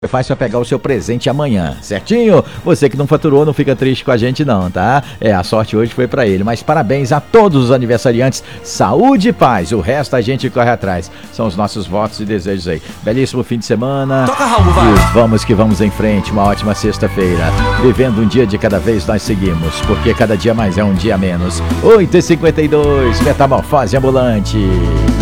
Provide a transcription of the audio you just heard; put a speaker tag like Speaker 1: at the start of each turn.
Speaker 1: Faz pra pegar o seu presente amanhã, certinho? Você que não faturou, não fica triste com a gente não, tá? A sorte hoje foi pra ele, mas parabéns a todos os aniversariantes, saúde e paz, o resto a gente corre atrás, são os nossos votos e desejos aí. Belíssimo fim de semana.
Speaker 2: Toca, Raul, vai.
Speaker 1: E vamos que vamos em frente, uma ótima sexta-feira, vivendo um dia de cada vez nós seguimos, porque cada dia mais é um dia menos. 8h52, Metamorfose Ambulante.